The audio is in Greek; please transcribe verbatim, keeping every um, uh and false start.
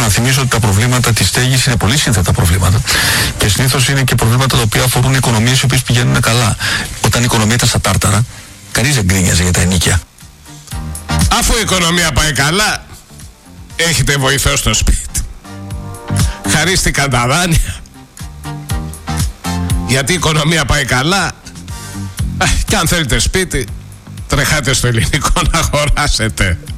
θυμίσω ότι τα προβλήματα της στέγης είναι πολύ σύνθετα προβλήματα και συνήθως είναι και προβλήματα τα οποία αφορούν οικονομίες οι οποίες πηγαίνουν καλά. Όταν η οικονομία ήταν στα τάρταρα, κανείς δεν γκρίνιαζε για τα ενοίκια. Αφού η οικονομία πάει καλά, έχετε βοηθό στο σπίτι. Χαρίστηκαν τα δάνεια. Γιατί η οικονομία πάει καλά. Και αν θέλετε σπίτι, τρεχάτε στο ελληνικό να αγοράσετε.